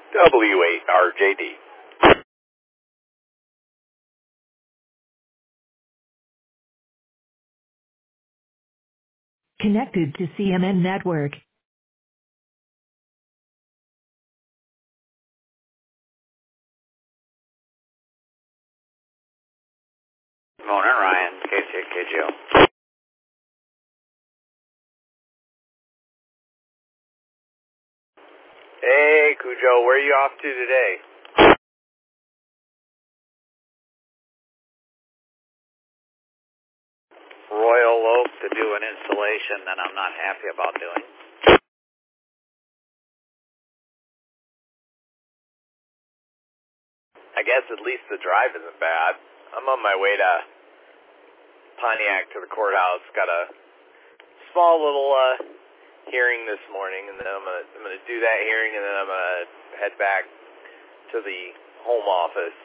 W8RJD. Connected to CMN Network. Morning, Ryan. KCKGO. Hey, Cujo, where are you off to today? Royal Oak to do an installation that I'm not happy about doing. I guess at least the drive isn't bad. I'm on my way to Pontiac to the courthouse. Got a small little hearing this morning, and then I'm gonna do that hearing, and then I'm gonna head back to the home office.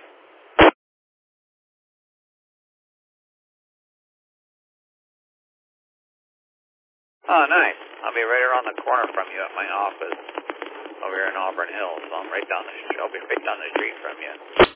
Oh, nice. I'll be right around the corner from you at my office over here in Auburn Hills. So I'll be right down the street from you.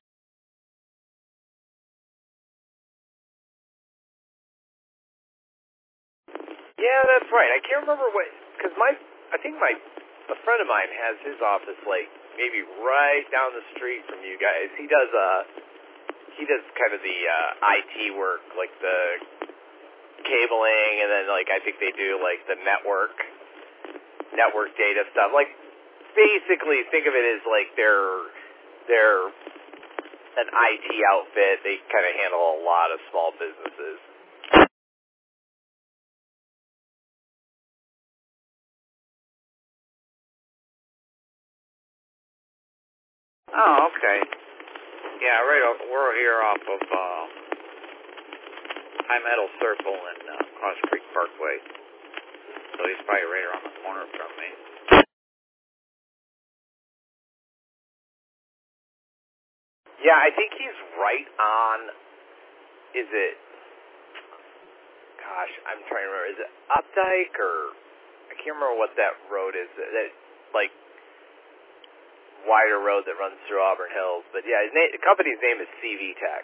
Yeah, that's right. I can't remember because I think a friend of mine has his office like maybe right down the street from you guys. He does kind of the IT work, like the cabling, and then like I think they do like the network data stuff. Like basically think of it as like they're an IT outfit. They kind of handle a lot of small businesses. Oh, okay. Yeah, we're here off of High Meadow Circle and Cross Creek Parkway. So he's probably right around the corner from me. Yeah, I think he's right on, is it, gosh, I'm trying to remember, is it Updike or, I can't remember what that road is, that like, wider road that runs through Auburn Hills. But yeah, the company's name is CV Tech.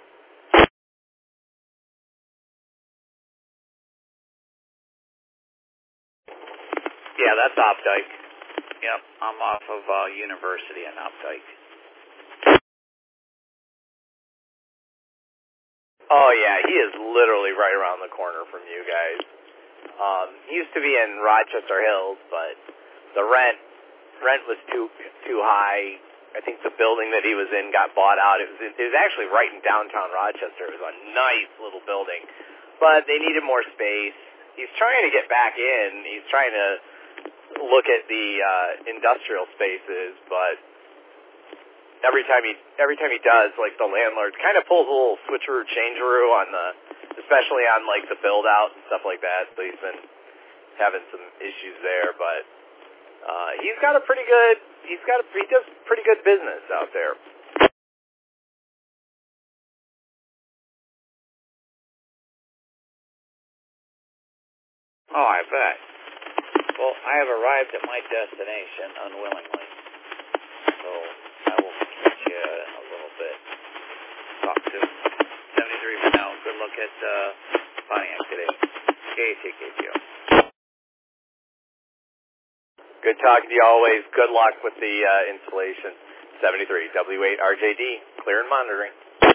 Yeah, that's Updike. Yep, I'm off of University and Updike. Oh yeah, he is literally right around the corner from you guys. He used to be in Rochester Hills, but the rent was too high. I think the building that he was in got bought out. It was actually right in downtown Rochester. It was a nice little building, but they needed more space. He's trying to get back in. He's trying to look at the industrial spaces, but every time he does, like the landlord kind of pulls a little switcheroo changeroo on especially on like the build out and stuff like that. So he's been having some issues there, but he does pretty good business out there. Oh, I bet. Well, I have arrived at my destination unwillingly, so I will catch you in a little bit. Talk to 73 for now. Good luck at Pontiac today. KTKTO. Good talking to you always. Good luck with the installation. 73 W8RJD, clear and monitoring.